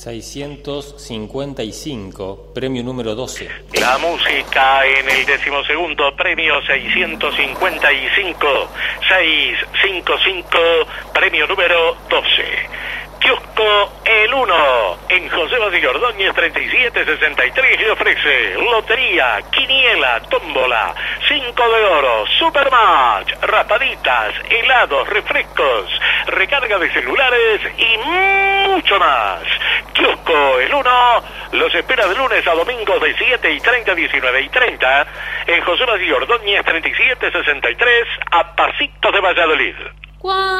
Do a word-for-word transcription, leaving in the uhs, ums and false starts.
seiscientos cincuenta y cinco, premio número doce. La música en el decimosegundo premio seiscientos cincuenta y cinco, seiscientos cincuenta y cinco, premio número doce. Kiosco El Uno, en José Basile Ordóñez treinta y siete sesenta y tres, le ofrece lotería, quiniela, tómbola, cinco de oro, supermatch, rapaditas, helados, refrescos, recarga de celulares y mucho más. Kiosco El Uno los espera de lunes a domingo de siete y treinta a diecinueve y treinta en José Basile Ordóñez treinta y siete sesenta y tres, a pasitos de Valladolid.